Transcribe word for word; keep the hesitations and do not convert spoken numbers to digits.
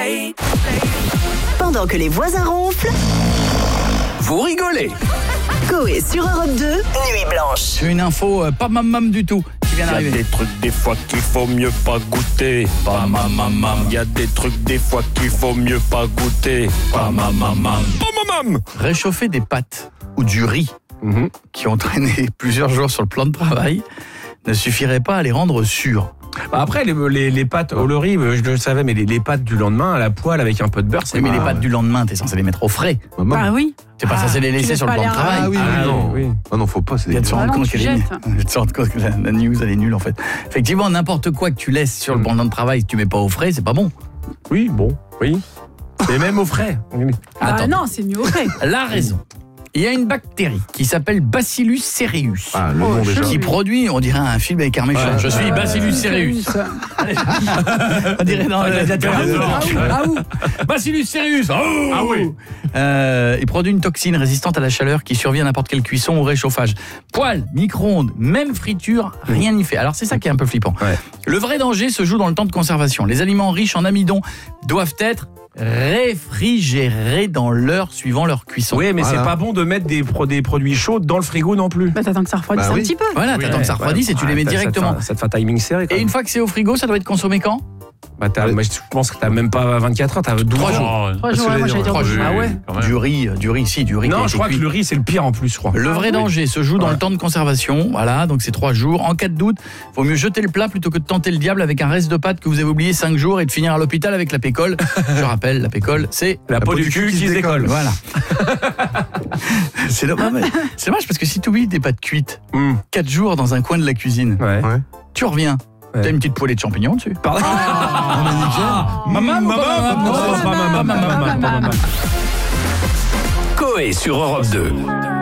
Pendant que les voisins ronflent, vous rigolez. Coé sur Europe deux, Nuit Blanche. J'ai une info euh, pas mam mam du tout qui vient Il y a d'arriver. des trucs des fois qu'il faut mieux pas goûter. Pas mam mam mam. Il y a des trucs des fois qu'il faut mieux pas goûter. Pas mam mam mam. Pas mam mam. Réchauffer des pâtes ou du riz Mhm. qui ont traîné plusieurs jours sur le plan de travail ne suffirait pas à les rendre sûrs. Bah après, les, les, les pâtes au le riz, je le savais, mais les, les pâtes du lendemain à la poêle avec un peu de beurre, c'est Oui, mais les pas- pâtes du lendemain, t'es censé les mettre au frais. Ah oui. T'es pas Ah, censé les tu laisser laisses sur le pas plan de les travail. Ah oui, Ah non, oui. Ah non, faut pas, c'est Il y a de se Ah rendre non, compte tu qu'elle est nulle. jettes. Il y a de se rendre compte que la, la news, elle est nulle en fait. Effectivement, n'importe quoi que tu laisses sur le plan de travail, si tu mets pas au frais, c'est pas bon. Oui, bon, oui. Et même au frais. Ah Attends, non, c'est mieux au frais. la raison. Il y a une bactérie qui s'appelle Bacillus cereus. Ah, le Oh, nom déjà. je- Qui produit, on dirait un film avec un méchant. Ouais. Je suis Euh, Bacillus cereus. On dirait dans le gladiateur. Ah oui, ah oui. Bacillus cereus. Oh Ah oui. Euh, il produit une toxine résistante à la chaleur qui survient à n'importe quelle cuisson ou réchauffage. Poêle, micro-ondes, même friture, rien n'y fait. Alors c'est ça qui est un peu flippant. Ouais. Le vrai danger se joue dans le temps de conservation. Les aliments riches en amidon doivent être réfrigérés dans l'heure suivant leur cuisson. Oui, mais Voilà. c'est pas bon de mettre des, pro- des produits chauds dans le frigo non plus. Bah t'attends que ça refroidisse Bah oui. un petit peu. Voilà, Oui, t'attends que ça ouais, refroidisse et tu ouais, les mets ça- directement. Ça te, fait, ça te fait un timing serré. Quand Et même. une fois que c'est au frigo, ça doit être consommé quand ? Bah, t'as- moi, je pense que t'as même pas vingt-quatre heures, t'as douze Trois jours. jours. Trois jours, ouais, moi j'allais dire Trois deux jours. jours. Ah ouais. Du riz, du riz, si, du riz. qui a Non, été je crois cuit. que le riz, c'est le pire en plus, je crois. Le vrai danger se joue dans Ouais. le temps de conservation. Voilà, donc c'est trois jours. En cas de doute, vaut mieux jeter le plat plutôt que de tenter le diable avec un reste de pâte que vous avez oublié cinq jours et de finir à l'hôpital avec la pécole. Je rappelle, la pécole, c'est La, peau du cul qui se décolle. Voilà. C'est dommage, mais c'est dommage parce que si tu oublies des pâtes cuites Hum, quatre jours dans un coin de la cuisine, Ouais. Ouais. tu reviens. Ouais. T'as une petite poêlée de champignons dessus. Pardon. Maman, Maman, maman, maman, maman, maman, maman, maman. Coé sur Europe deux.